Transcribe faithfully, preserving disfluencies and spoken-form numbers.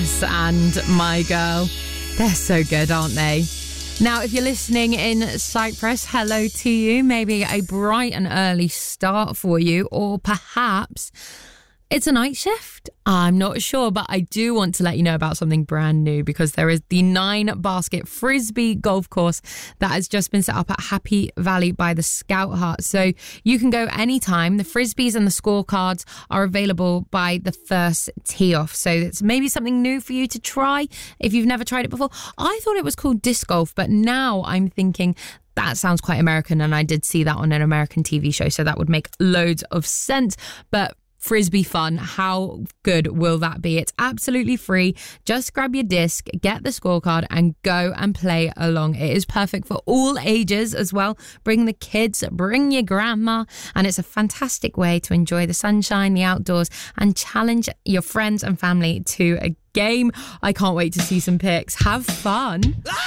Cypress and My Girl. They're so good, aren't they? Now, if you're listening in Cyprus, hello to you. Maybe a bright and early start for you, or perhaps it's a night shift. I'm not sure, but I do want to let you know about something brand new, because there is the nine basket frisbee golf course that has just been set up at Happy Valley by the Scout Hut. So you can go anytime. The frisbees and the scorecards are available by the first tee off. So it's maybe something new for you to try if you've never tried it before. I thought it was called disc golf, but now I'm thinking that sounds quite American, and I did see that on an American T V show, so that would make loads of sense. But frisbee fun, how good will that be? It's absolutely free. Just grab your disc, get the scorecard, and go and play along. It is perfect for all ages as well. Bring the kids, bring your grandma, and it's a fantastic way to enjoy the sunshine, the outdoors, and challenge your friends and family to a game. I can't wait to see some pics. Have fun.